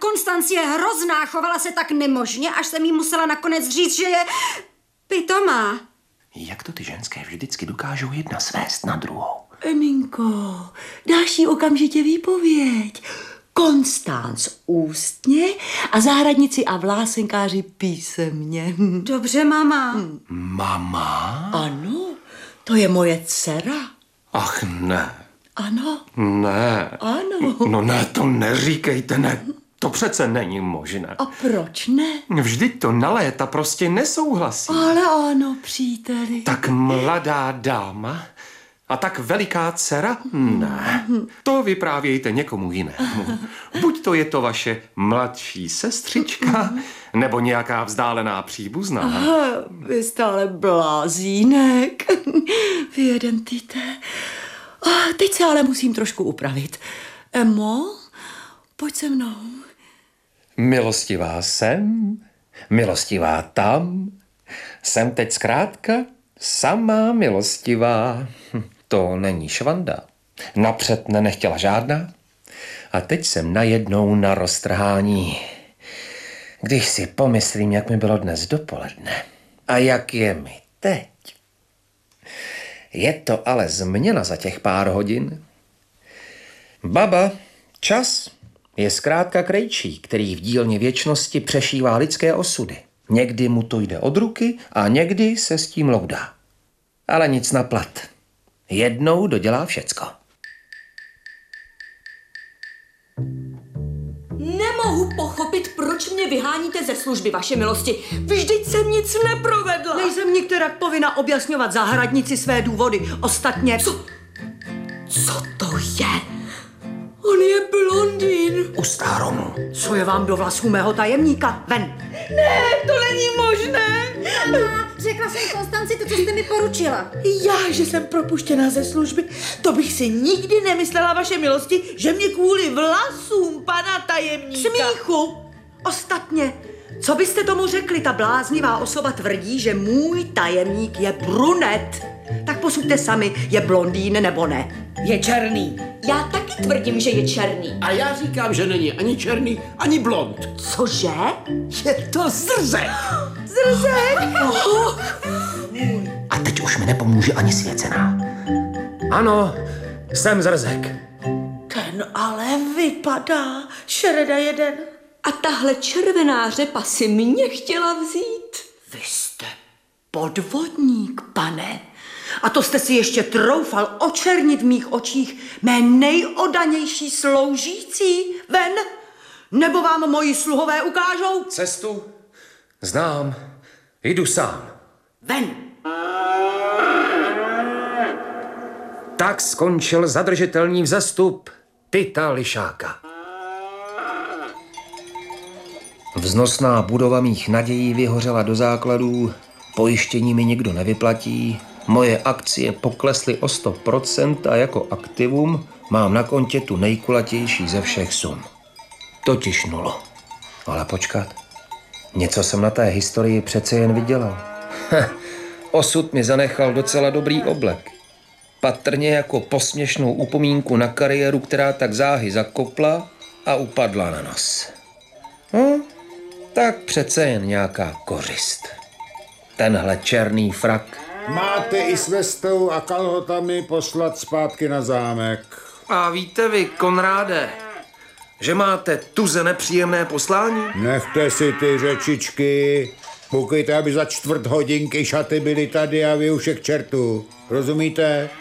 Konstanc je hrozná, chovala se tak nemožně, až jsem jí musela nakonec říct, že je pitomá. Jak to ty ženské vždycky dokážou jedna svést na druhou? Eminko, dáš jí okamžitě výpověď. Konstanc ústně a zahradnici a vlásenkáři písemně. Dobře, máma. Mama? Ano, to je moje dcera. Ach ne. Ano. Ne. Ano. No ne, to neříkejte, ne. To přece není možné. A proč ne? Vždyť to na léta prostě nesouhlasí. Ale ano, příteli. Tak mladá dáma a tak veliká dcera? Ne. To vyprávějte někomu jinému. Buď to je to vaše mladší sestřička, nebo nějaká vzdálená příbuzná. Vy stále blázínek. Vy jeden týte. Teď se ale musím trošku upravit. Emo, pojď se mnou. Milostivá jsem, milostivá tam. Jsem teď zkrátka sama milostivá. To není švanda. Napřed nechtěla žádná. A teď jsem najednou na roztrhání. Když si pomyslím, jak mi bylo dnes dopoledne a jak je mi teď. Je to ale změna za těch pár hodin. Baba, čas je zkrátka krejčí, který v dílně věčnosti přešívá lidské osudy. Někdy mu to jde od ruky a někdy se s tím loudá. Ale nic na plat. Jednou dodělá všecko. Nemohu pochopit, proč mě vyháníte ze služby, vaše milosti. Vždyť jsem nic neprovedla. Nejsem nikterak povinna objasňovat zahradnici své důvody. Ostatně... Co to je? On je blondýn. Ustá Romu. Co je vám do vlasů mého tajemníka? Ven. Ne, to není možné. Mama, řekla jsem Konstanci to, co jste mi poručila. Já, že jsem propuštěná ze služby, to bych si nikdy nemyslela, vaše milosti, že mě kvůli vlasům pana tajemníka... Smíchu. Ostatně, co byste tomu řekli? Ta bláznivá osoba tvrdí, že můj tajemník je brunet. Tak posuďte sami, je blondýn nebo ne. Je černý. Já taky tvrdím, že je černý. A já říkám, že není ani černý, ani blond. Cože? Je to zrzek. Zrzek? A teď už mi nepomůže ani svěcená. Ano, jsem zrzek. Ten ale vypadá, šereda jeden. A tahle červená řepa si mě chtěla vzít. Vy jste podvodník, pane. A to jste si ještě troufal očernit v mých očích mé nejodanější sloužící. Ven, nebo vám moji sluhové ukážou? Cestu znám, jdu sám. Ven. Tak skončil zadržitelný vzestup Tita Lišáka. Vznosná budova mých nadějí vyhořela do základů, pojištění mi nikdo nevyplatí, moje akcie poklesly o 100% a jako aktivum mám na kontě tu nejkulatější ze všech sum. Totiž nulu. Ale počkat, něco jsem na té historii přece jen vydělal. Osud mi zanechal docela dobrý oblek. Patrně jako posměšnou upomínku na kariéru, která tak záhy zakopla a upadla na nos. Tak přece jen nějaká kořist. Tenhle černý frak. Máte i s vestou a kalhotami poslat zpátky na zámek. A víte vy, Konráde, že máte tuze nepříjemné poslání? Nechte si ty řečičky. Koukejte, aby za 4 hodinky šaty byly tady a vy už je k čertu. Rozumíte?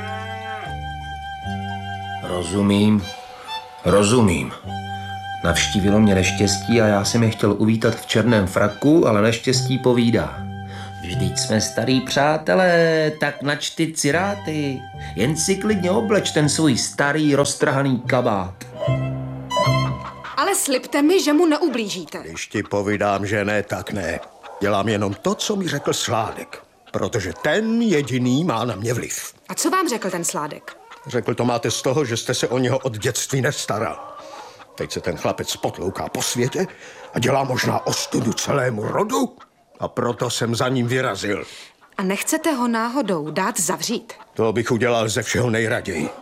Rozumím. Navštívilo mě neštěstí a já jsem je chtěl uvítat v černém fraku, ale neštěstí povídá. Vždyť jsme starý přátelé, tak načty ciráty. Jen si klidně obleč ten svůj starý roztrhaný kabát. Ale slibte mi, že mu neublížíte. Když ti povídám, že ne, tak ne. Dělám jenom to, co mi řekl Sládek. Protože ten jediný má na mě vliv. A co vám řekl ten Sládek? Řekl, to máte z toho, že jste se o něho od dětství nestaral. Teď se ten chlapec potlouká po světě a dělá možná ostudu celému rodu. A proto jsem za ním vyrazil. A nechcete ho náhodou dát zavřít? To bych udělal ze všeho nejraději.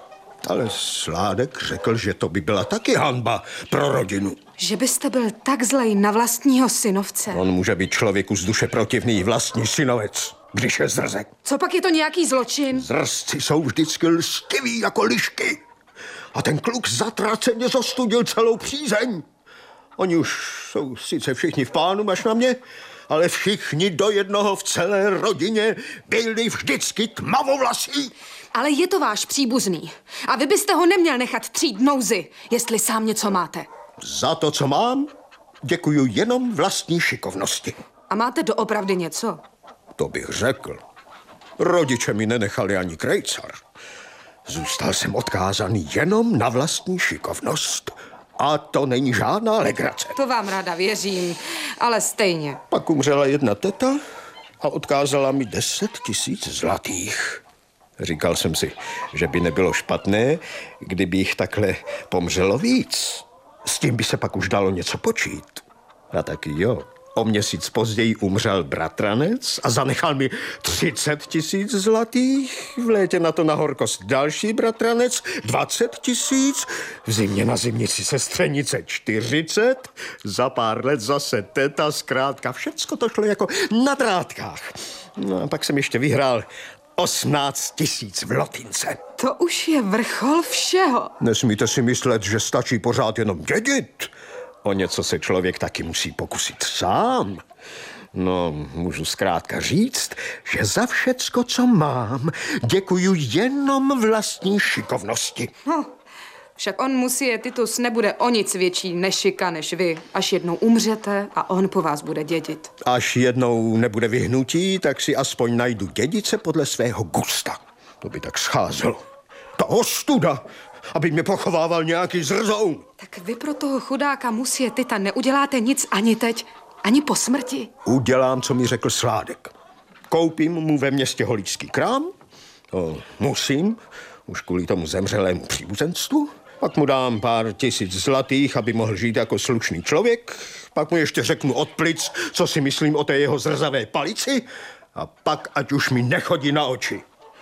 Ale Sládek řekl, že to by byla taky hanba pro rodinu. Že byste byl tak zlej na vlastního synovce. On může být člověku z duše protivný vlastní synovec, když je zrzek. Co pak je to nějaký zločin? Zrzci jsou vždycky lstiví jako lišky. A ten kluk zatraceně zostudil celou přízeň. Oni už jsou sice všichni v pánu, až na mě, ale všichni do jednoho v celé rodině byli vždycky tmavovlasí. Ale je to váš příbuzný. A vy byste ho neměl nechat třít nouzi, jestli sám něco máte. Za to, co mám, děkuju jenom vlastní šikovnosti. A máte doopravdy něco? To bych řekl. Rodiče mi nenechali ani krejcar. Zůstal jsem odkázaný jenom na vlastní šikovnost. A to není žádná legrace. To vám ráda věřím, ale stejně. Pak umřela jedna teta a odkázala mi 10 000 zlatých. Říkal jsem si, že by nebylo špatné, kdyby jich takhle pomřelo víc. S tím by se pak už dalo něco počít. A taky jo. O měsíc později umřel bratranec a zanechal mi 30 000 zlatých. V létě na to na horkost další bratranec 20 000. V zimě na zimnici sestřenice 40. Za pár let zase teta, zkrátka všecko to šlo jako na drátkách. No a pak jsem ještě vyhrál 18 000 v lotince. To už je vrchol všeho. Nesmíte si myslet, že stačí pořád jenom dědit. O něco se člověk taky musí pokusit sám. No, můžu zkrátka říct, že za všecko, co mám, děkuju jenom vlastní šikovnosti. No, však on, Musie Titus, nebude o nic větší nešika než vy, až jednou umřete a on po vás bude dědit. Až jednou nebude vyhnutí, tak si aspoň najdu dědice podle svého gusta. To by tak scházelo. Ta ostuda, aby mě pochovával nějaký zrzoun. Tak vy pro toho chudáka Musie Tita neuděláte nic ani teď, ani po smrti. Udělám, co mi řekl Sládek. Koupím mu ve městě holířský krám, to musím, už kvůli tomu zemřelému příbuzenstvu. Pak mu dám pár 1000 zlatých, aby mohl žít jako slušný člověk. Pak mu ještě řeknu od plic, co si myslím o té jeho zrzavé palici. A pak, ať už mi nechodí na oči.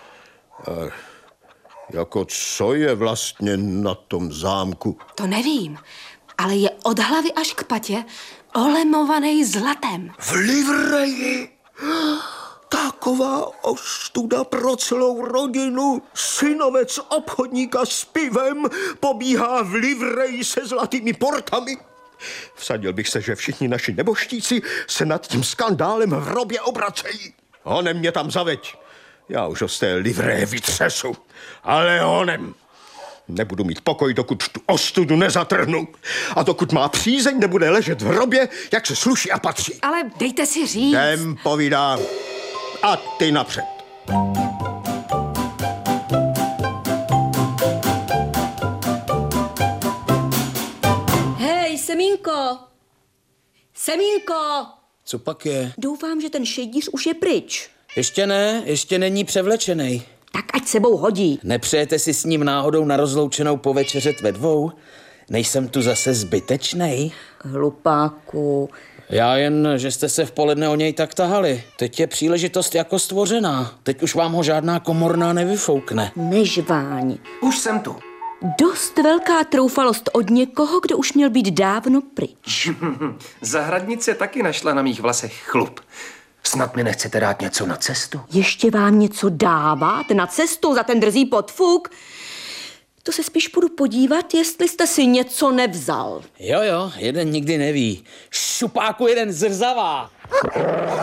Jako co je vlastně na tom zámku? To nevím, ale je od hlavy až k patě olemovaný zlatem. V livreji? Taková ostuda pro celou rodinu. Synovec obchodníka s pivem pobíhá v livreji se zlatými portami. Vsadil bych se, že všichni naši neboštíci se nad tím skandálem v hrobě obracejí. Honem mě tam zaveď. Já už ho z té livreje vytřesu. Ale honem. Nebudu mít pokoj, dokud tu ostudu nezatrhnu. A dokud má přízeň nebude ležet v hrobě, jak se sluší a patří. Ale dejte si říct. Jdem, povídám. A ty napřed. Hej, Semínko! Semínko! Co pak je? Doufám, že ten šejdíř už je pryč. Ještě ne, ještě není převlečenej. Tak ať sebou hodí. Nepřejete si s ním náhodou na rozloučenou povečeřet ve dvou? Nejsem tu zase zbytečnej? Hlupáku. Já jen, že jste se v poledne o něj tak tahali. Teď je příležitost jako stvořená. Teď už vám ho žádná komorná nevyfoukne. Nežváň. Už jsem tu. Dost velká troufalost od někoho, kdo už měl být dávno pryč. Zahradnice taky našla na mých vlasech chlup. Snad mi nechcete dát něco na cestu? Ještě vám něco dávat na cestu za ten drzý podfuk? To se spíš půjdu podívat, jestli jste si něco nevzal. Jo, jeden nikdy neví. Šupáku jeden zrzavá.